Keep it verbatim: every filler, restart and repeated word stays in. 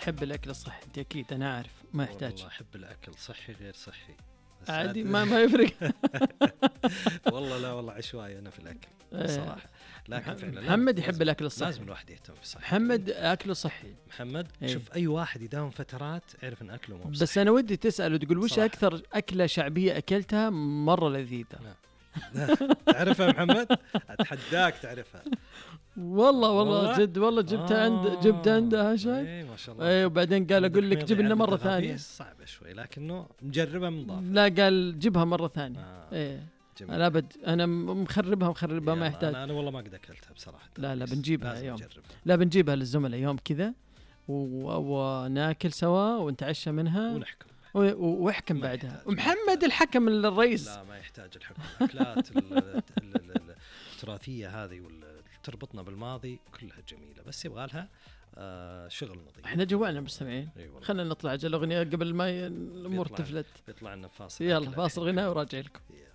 تحب الأكل الصحي أنت أكيد، أنا عارف ما يحتاج. والله أحب الأكل صحي غير صحي عادي ما ما يفرق. والله لا والله عشوائي أنا في الأكل صراحة. لكن فعلا محمد يحب الأكل الصحي. لازم الواحد يهتم في صحته. محمد أكله صحي. محمد ايه. شوف أي واحد يداوم فترات عرف إن أكله مو صحي. بس أنا ودي تسأل وتقول وش صراحة. أكثر أكلة شعبية أكلتها مرة لذيذة؟ تعرفها محمد؟ أتحداك تعرفها. والله والله, والله؟ جد والله جبت آه. عند جبت عندها شيء. ايه ما شاء الله. ايه وبعدين قال اقول لك جيب لنا مره ثانيه. صعبه شوي لكنه مجربها من ضافه. لا قال جيبها مره ثانيه. آه. ايه جميل. انا بد انا مخربها مخربها ما يحتاج. انا, أنا والله ما قد اكلتها بصراحه. لا لا بنجيبها يوم. جربها. لا بنجيبها للزملاء يوم كذا وناكل سوا ونتعشى منها ونحكم واحكم بعدها. ومحمد الحكم الرئيس. لا ما يحتاج الحكم. الاكلات التراثيه هذه تربطنا بالماضي كلها جميله بس يبغى لها آه شغل نظيف. احنا جوعنا مستمعين. خلينا نطلع على الاغنيه قبل ما الامور تفلت. يطلع لنا فاصل. يلا فاصل غناء وراجع لكم.